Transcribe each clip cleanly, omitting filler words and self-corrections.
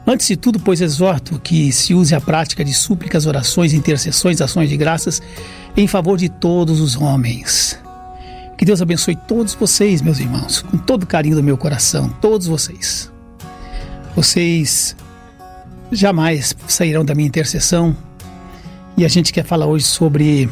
Antes de tudo, pois, exorto que se use a prática de súplicas, orações, intercessões, ações de graças em favor de todos os homens. Que Deus abençoe todos vocês, meus irmãos, com todo o carinho do meu coração, todos vocês. Vocês jamais sairão da minha intercessão. E a gente quer falar hoje sobre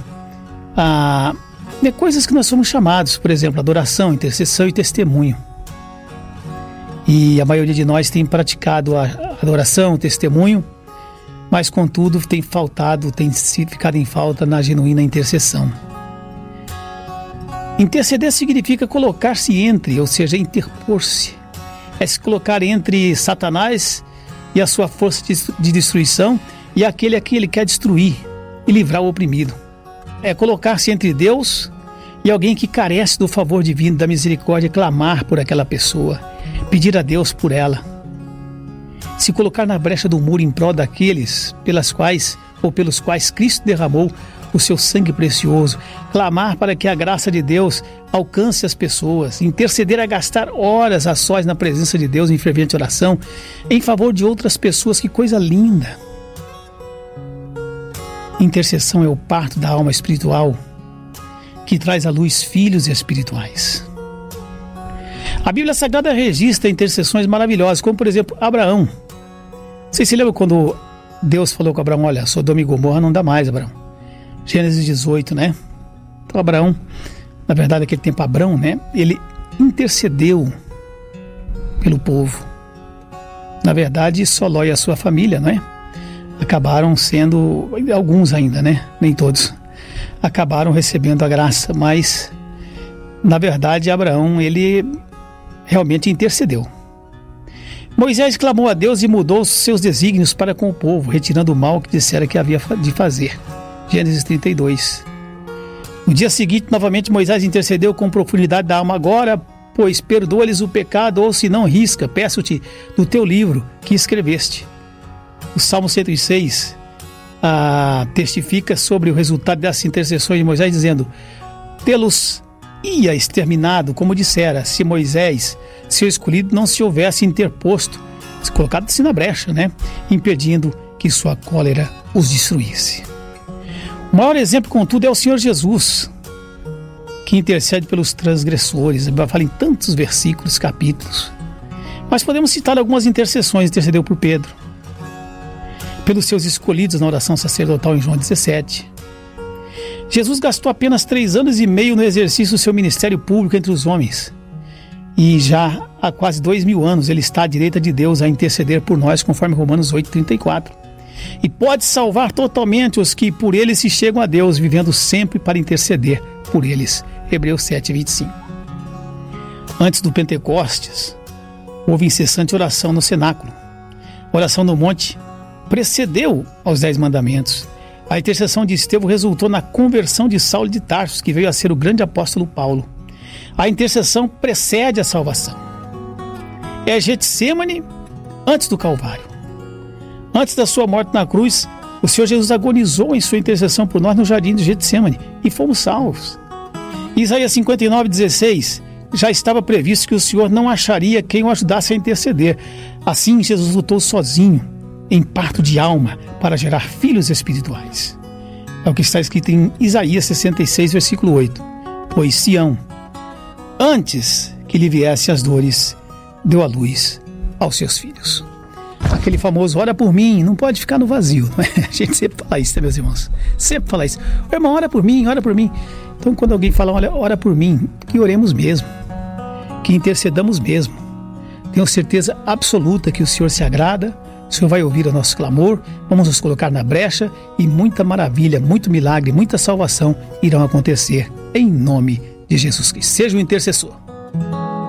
coisas que nós somos chamados, por exemplo, adoração, intercessão e testemunho. E a maioria de nós tem praticado a adoração, o testemunho, mas contudo tem ficado em falta na genuína intercessão. Interceder significa colocar-se entre, ou seja, interpor-se. É se colocar entre Satanás e a sua força de destruição e aquele a quem ele quer destruir e livrar o oprimido. É colocar-se entre Deus e alguém que carece do favor divino, da misericórdia, clamar por aquela pessoa, pedir a Deus por ela. Se colocar na brecha do muro em prol daqueles pelos quais Cristo derramou o seu sangue precioso, clamar para que a graça de Deus alcance as pessoas, interceder a gastar horas a sós na presença de Deus em fervente oração, em favor de outras pessoas. Que coisa linda! Intercessão é o parto da alma espiritual que traz à luz filhos espirituais. A Bíblia Sagrada registra intercessões maravilhosas, como por exemplo Abraão. Vocês se lembram quando Deus falou com Abraão: olha, Sodoma e Gomorra não dá mais, Abraão. Gênesis 18, né? Então Abraão, na verdade naquele tempo Abrão, né? Ele intercedeu pelo povo. Na verdade só Ló e a sua família, né? Acabaram sendo, alguns ainda, né? Nem todos. Acabaram recebendo a graça, mas na verdade Abraão, ele realmente intercedeu. Moisés clamou a Deus e mudou os seus desígnios para com o povo, retirando o mal que dissera que havia de fazer. Gênesis 32. No dia seguinte, novamente Moisés intercedeu com profundidade da alma: agora, pois, perdoa-lhes o pecado, ou se não, risca, peço-te, do teu livro que escreveste. O Salmo 106 testifica sobre o resultado dessas intercessões de Moisés, dizendo: tê-los ia exterminado, como dissera, se Moisés, seu escolhido, não se houvesse interposto, colocado-se na brecha, né? Impedindo que sua cólera os destruísse. O maior exemplo, contudo, é o Senhor Jesus, que intercede pelos transgressores. Ele fala em tantos versículos, capítulos. Mas podemos citar algumas intercessões. Intercedeu por Pedro, pelos seus escolhidos na oração sacerdotal em João 17. Jesus gastou apenas 3 anos e meio no exercício do seu ministério público entre os homens. E já há quase 2000 anos ele está à direita de Deus a interceder por nós, conforme Romanos 8,34. E pode salvar totalmente os que por ele se chegam a Deus, vivendo sempre para interceder por eles. Hebreus 7,25. Antes do Pentecostes, houve incessante oração no cenáculo. A oração no monte precedeu aos 10 mandamentos. A intercessão de Estevão resultou na conversão de Saulo de Tarso, que veio a ser o grande apóstolo Paulo. A intercessão precede a salvação. É Getsêmani antes do Calvário. Antes da sua morte na cruz, o Senhor Jesus agonizou em sua intercessão por nós no jardim de Getsêmani e fomos salvos. Isaías 59,16 já estava previsto que o Senhor não acharia quem o ajudasse a interceder. Assim, Jesus lutou sozinho, em parto de alma, para gerar filhos espirituais. É o que está escrito em Isaías 66, versículo 8. Pois Sião, antes que lhe viessem as dores, deu à luz aos seus filhos. Aquele famoso ora por mim, não pode ficar no vazio, não é? A gente sempre fala isso, né, meus irmãos? Sempre fala isso. O irmão, ora por mim, ora por mim. Então, quando alguém fala, olha, ora por mim, que oremos mesmo, que intercedamos mesmo. Tenho certeza absoluta que o Senhor se agrada, o Senhor vai ouvir o nosso clamor, vamos nos colocar na brecha e muita maravilha, muito milagre, muita salvação irão acontecer em nome de Jesus Cristo. Seja um intercessor.